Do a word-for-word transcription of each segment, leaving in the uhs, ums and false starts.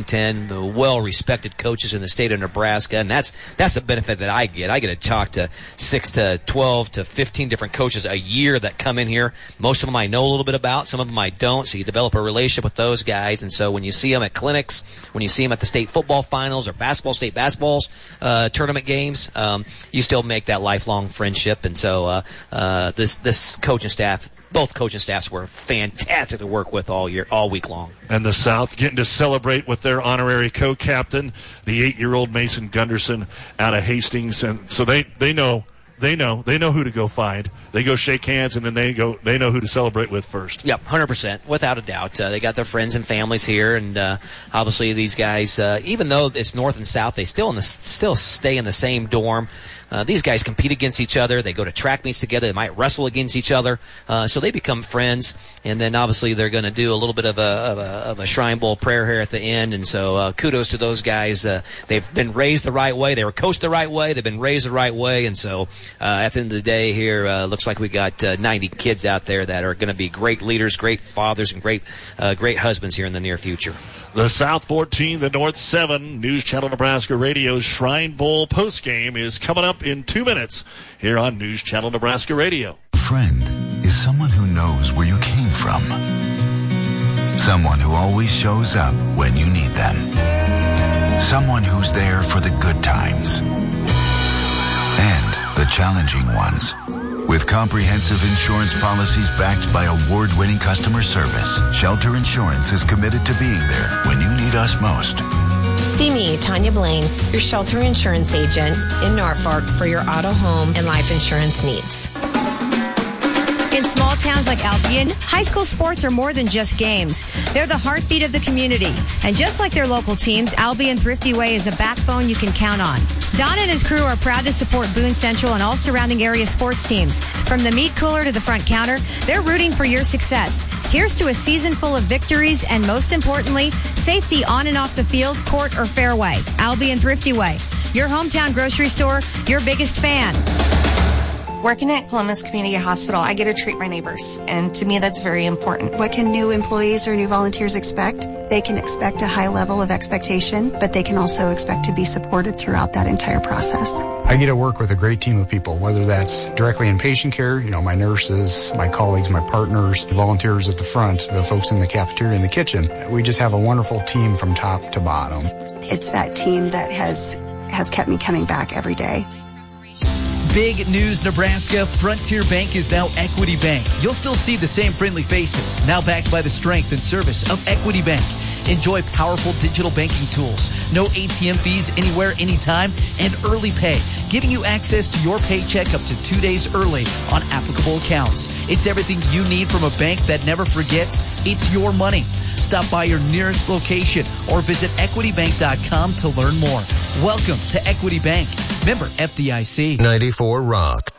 ten, the well-respected coaches in the state of Nebraska, and that's that's the benefit that I get. I get to talk to six to twelve to fifteen different coaches a year that come in here. Most of them I know a little bit about, some of them I don't, so you develop a relationship with those guys, and so when you see them at clinics, when you see them at the state football finals or basketball, state basketballs, uh, tournament games, um, you still make that lifelong friendship, and so uh, uh, this this coaching staff, both coaching staffs were fantastic to work with all year, all week long. And the South getting to celebrate with their honorary co-captain, the eight-year-old Mason Gunderson out of Hastings, and so they, they know they know they know who to go find. They go shake hands, and then they go they know who to celebrate with first. Yep, one hundred percent, without a doubt. Uh, they got their friends and families here, and uh, obviously these guys, uh, even though it's north and south, they still in the still stay in the same dorm. Uh, these guys compete against each other. They go to track meets together. They might wrestle against each other. Uh, so they become friends. And then obviously they're going to do a little bit of a, of a of a Shrine Bowl prayer here at the end. And so uh, kudos to those guys. Uh, they've been raised the right way. They were coached the right way. They've been raised the right way. And so uh, at the end of the day here, uh, looks like we got uh, ninety kids out there that are going to be great leaders, great fathers, and great uh, great husbands here in the near future. The South fourteen, the North seven, News Channel Nebraska Radio's Shrine Bowl postgame is coming up in two minutes here on News Channel Nebraska Radio. A friend is someone who knows where you came from. Someone who always shows up when you need them. Someone who's there for the good times and the challenging ones. With comprehensive insurance policies backed by award-winning customer service, Shelter Insurance is committed to being there when you need us most. See me, Tanya Blaine, your Shelter Insurance agent in Norfolk for your auto, home, and life insurance needs. In small towns like Albion, high school sports are more than just games. They're the heartbeat of the community. And just like their local teams, Albion Thrifty Way is a backbone you can count on. Don and his crew are proud to support Boone Central and all surrounding area sports teams. From the meat cooler to the front counter, they're rooting for your success. Here's to a season full of victories and, most importantly, safety on and off the field, court, or fairway. Albion Thrifty Way, your hometown grocery store, your biggest fan. Working at Columbus Community Hospital, I get to treat my neighbors, and to me that's very important. What can new employees or new volunteers expect? They can expect a high level of expectation, but they can also expect to be supported throughout that entire process. I get to work with a great team of people, whether that's directly in patient care, you know, my nurses, my colleagues, my partners, the volunteers at the front, the folks in the cafeteria and the kitchen. We just have a wonderful team from top to bottom. It's that team that has has kept me coming back every day. Big news, Nebraska. Frontier Bank is now Equity Bank. You'll still see the same friendly faces, now backed by the strength and service of Equity Bank. Enjoy powerful digital banking tools, no A T M fees anywhere, anytime, and early pay, giving you access to your paycheck up to two days early on applicable accounts. It's everything you need from a bank that never forgets. It's your money. Stop by your nearest location or visit equity bank dot com to learn more. Welcome to Equity Bank. Member F D I C. ninety-four Rock.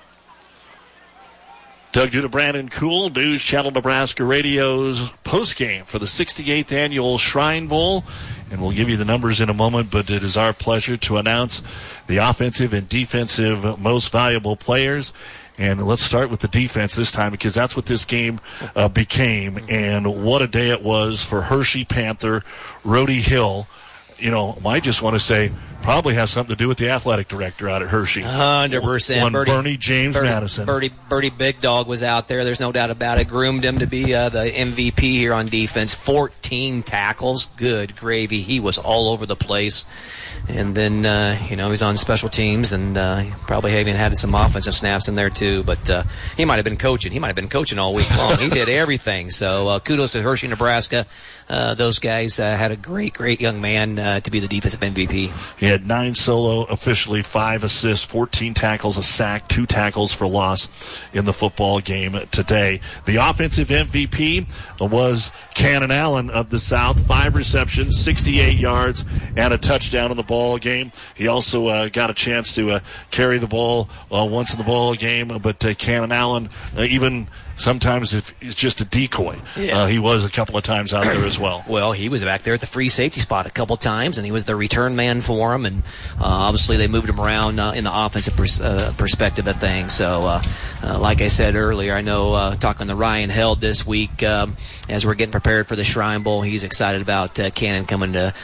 Doug Duda, Brandon Cool, News Channel Nebraska Radio's postgame for the sixty-eighth Annual Shrine Bowl. And we'll give you the numbers in a moment, but it is our pleasure to announce the offensive and defensive most valuable players. And let's start with the defense this time, because that's what this game uh, became. And what a day it was for Hershey Panther, Rhodey Hill. You know, I just want to say, probably has something to do with the athletic director out at Hershey. one hundred percent. One Birdie, Bernie James Birdie, Madison. Birdie, Birdie Big Dog was out there. There's no doubt about it. Groomed him to be uh, the M V P here on defense. fourteen tackles. Good gravy. He was all over the place. And then, uh, you know, he's on special teams, and uh, probably even had some offensive snaps in there too. But uh, he might have been coaching. He might have been coaching all week long. He did everything. So uh, kudos to Hershey, Nebraska. Uh, those guys uh, had a great, great young man uh, to be the defensive M V P. He had nine solo, officially five assists, fourteen tackles, a sack, two tackles for loss in the football game today. The offensive M V P was Cannon Allen of the South. Five receptions, sixty-eight yards, and a touchdown in the ball game. He also uh, got a chance to uh, carry the ball uh, once in the ball game, but uh, Cannon Allen, uh, even sometimes if he's just a decoy, yeah. uh, he was a couple of times out there as well. Well, he was back there at the free safety spot a couple times, and he was the return man for him. And uh, obviously, they moved him around uh, in the offensive pers- uh, perspective of things. So, uh, uh, like I said earlier, I know uh, talking to Ryan Held this week um, as we're getting prepared for the Shrine Bowl, he's excited about uh, Cannon coming to